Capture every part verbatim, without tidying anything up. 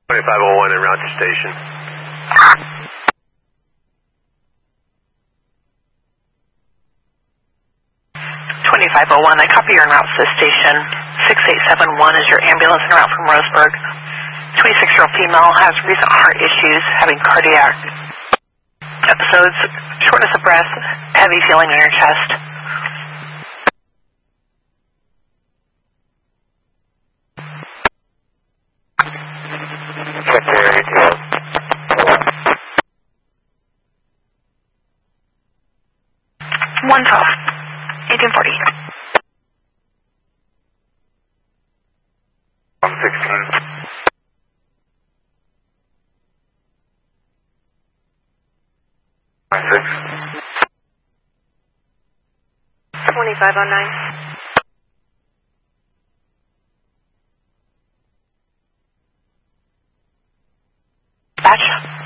twenty-five oh one en route to station. twenty-five oh one, I copy your en route to the station. six eight seven one is your ambulance en route from Roseburg. twenty-six-year-old female has recent heart issues, having cardiac episodes, shortness of breath, heavy feeling in your chest. Secretary detail. one twelve, eighteen forty. one sixteen. six. twenty-five oh nine. Dispatch.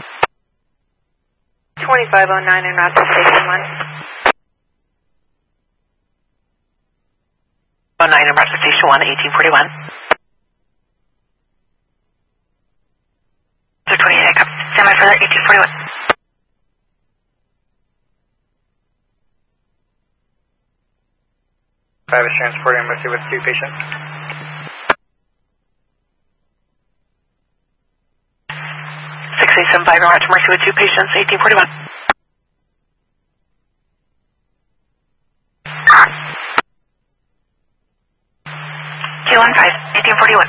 twenty-five oh nine en route to station one. oh nine en route to station one, eighteen forty-one. So twenty-eight, I copy. Stand by for that, eighteen forty-one. five is transporting Mercy with two patients. six eight seven five en route to Mercy with two patients, eighteen forty-one. two one five, eighteen forty-one.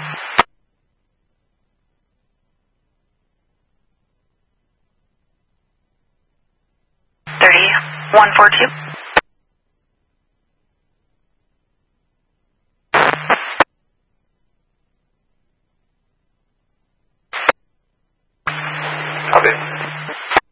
thirty, one forty-two. Copy.